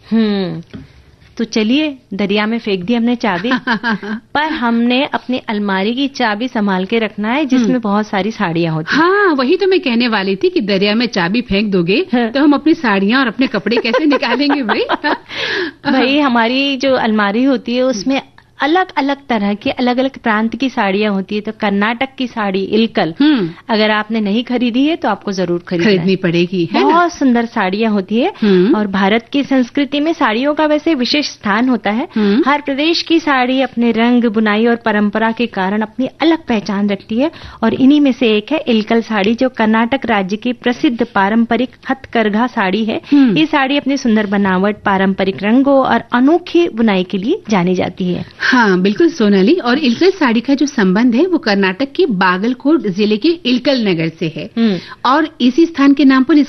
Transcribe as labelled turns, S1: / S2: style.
S1: तो चलिए, दरिया में फेंक दी हमने चाबी, पर हमने अपनी अलमारी की चाबी संभाल के रखना है जिसमें बहुत सारी साड़ियाँ होती हैं।
S2: हाँ, वही तो मैं कहने वाली थी कि दरिया में चाबी फेंक दोगे तो हम अपनी साड़ियाँ और अपने कपड़े कैसे निकालेंगे भाई?
S1: भाई, हमारी जो अलमारी होती है उसमें अलग अलग तरह की, अलग अलग प्रांत की साड़ियाँ होती है। तो कर्नाटक की साड़ी इलकल अगर आपने नहीं खरीदी है तो आपको जरूर खरीदनी
S2: पड़ेगी, है ना?
S1: बहुत सुंदर साड़ियाँ होती है और भारत की संस्कृति में साड़ियों का वैसे विशेष स्थान होता है। हर प्रदेश की साड़ी अपने रंग, बुनाई और परंपरा के कारण अपनी अलग पहचान रखती है और इन्हीं में से एक है इलकल साड़ी, जो कर्नाटक राज्य की प्रसिद्ध पारंपरिक हथकरघा साड़ी है। ये साड़ी अपनी सुंदर बनावट, पारंपरिक रंगों और अनोखी बुनाई के लिए जानी जाती है।
S2: हाँ, बिल्कुल सोनाली। और इलकल साड़ी का जो संबंध है वो कर्नाटक के बागलकोट जिले के इलकल नगर से है और इसी स्थान के नाम पर